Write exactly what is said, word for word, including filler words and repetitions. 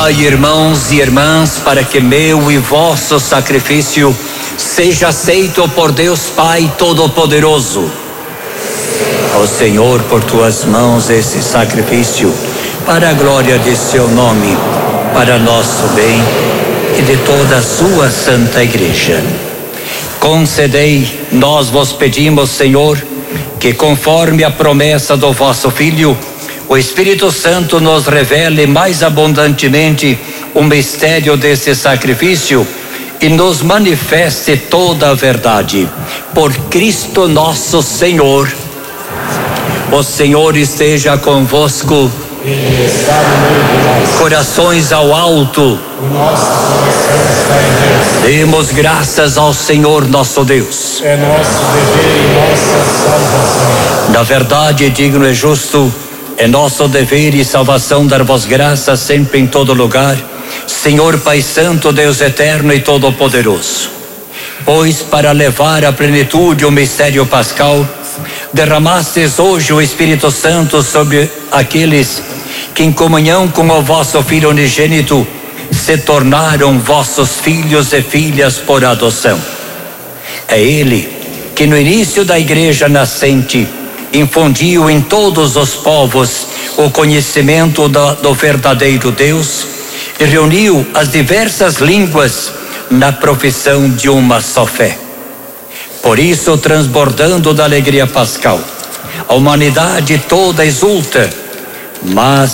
Orai, irmãos e irmãs, para que meu e vosso sacrifício seja aceito por Deus Pai Todo-Poderoso. Ao Senhor, por tuas mãos, esse sacrifício, para a glória de seu nome, para nosso bem e de toda a sua santa igreja. Concedei, nós vos pedimos, Senhor, que conforme a promessa do vosso Filho, o Espírito Santo nos revele mais abundantemente o mistério desse sacrifício e nos manifeste toda a verdade. Por Cristo nosso Senhor. O Senhor esteja convosco. Ele está no meio de nós. Corações ao alto. O nosso coração está em Deus. Demos graças ao Senhor nosso Deus. É nosso dever e nossa salvação. Na verdade, digno e justo, é nosso dever e salvação dar-vos graças sempre em todo lugar, Senhor Pai Santo, Deus eterno e todo-poderoso. Pois para levar à plenitude o mistério pascal, derramastes hoje o Espírito Santo sobre aqueles que em comunhão com o vosso Filho unigênito se tornaram vossos filhos e filhas por adoção. É Ele que no início da igreja nascente infundiu em todos os povos o conhecimento do, do verdadeiro Deus e reuniu as diversas línguas na profissão de uma só fé. Por isso, transbordando da alegria pascal, a humanidade toda exulta, mas